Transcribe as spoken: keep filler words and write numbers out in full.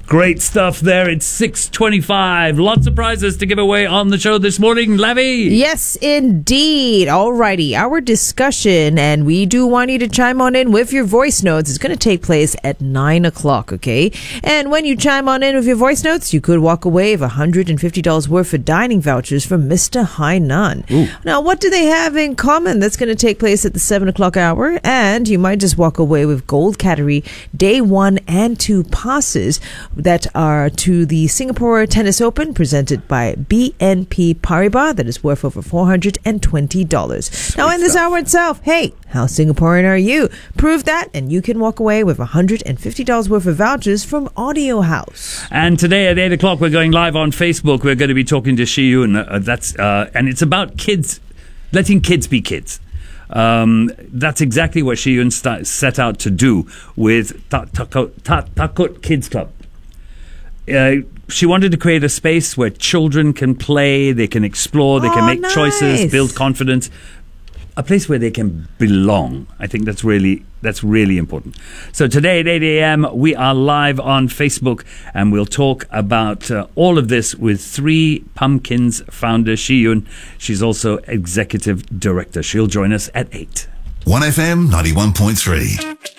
Great stuff there. It's six twenty-five. Lots of prizes to give away on the show this morning. Lavi? Yes, indeed. Alrighty. Our discussion, and we do want you to chime on in with your voice notes, is going to take place at nine o'clock, okay? And when you chime on in with your voice notes, you could walk away with one hundred fifty dollars worth of dining vouchers from Mister Hainan. Ooh. Now, what do they have in common? That's going to take place at the seven o'clock hour, and you might just walk away with gold category day one and two passes that are to the Singapore Tennis Open presented by B N P Paribas, that is worth over four hundred twenty dollars. Now, in this hour itself, hey, how Singaporean are you? Prove that, and you can walk away with one hundred fifty dollars worth of vouchers from Audio House. And today at eight o'clock, we're going live on Facebook. We're going to be talking to Shi Yun. Uh, that's, uh, and it's about kids, letting kids be kids. Um, that's exactly what Shi Yun st- set out to do with Ta- Ta- Ta- Takut Kids Club. Uh, she wanted to create a space where children can play, they can explore, they oh, can make nice. choices, build confidence. A place where they can belong. I think that's really that's really important. So today at eight a.m. we are live on Facebook, and we'll talk about uh, all of this with Three Pumpkins founder Shi Yun. She's also executive director. She'll join us at eight. one F M ninety-one point three.